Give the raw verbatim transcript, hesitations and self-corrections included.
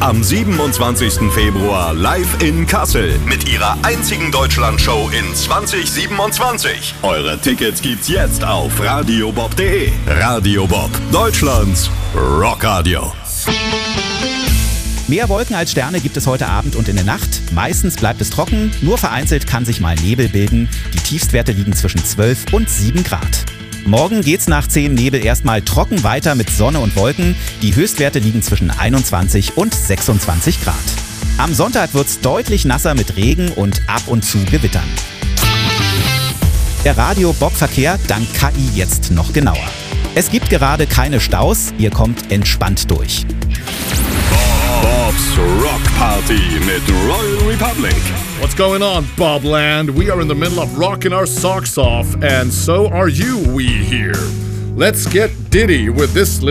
Am siebenundzwanzigsten Februar live in Kassel mit ihrer einzigen Deutschlandshow in zwanzig siebenundzwanzig. Eure Tickets gibt's jetzt auf radiobob punkt de. Radio Bob, Deutschlands Rockradio. Mehr Wolken als Sterne gibt es heute Abend und in der Nacht. Meistens bleibt es trocken, nur vereinzelt kann sich mal Nebel bilden. Die Tiefstwerte liegen zwischen zwölf und sieben Grad. Morgen geht's nach zehn Nebel erstmal trocken weiter mit Sonne und Wolken. Die Höchstwerte liegen zwischen einundzwanzig und sechsundzwanzig Grad. Am Sonntag wird's deutlich nasser mit Regen und ab und zu Gewittern. Der Radio-Bob-Verkehr dank K I jetzt noch genauer. Es gibt gerade keine Staus, ihr kommt entspannt durch. Bob's Rock Party mit Royal Republic. What's going on, Bobland? We are in the middle of rocking our socks off, and so are you, we here. Let's get ditty with this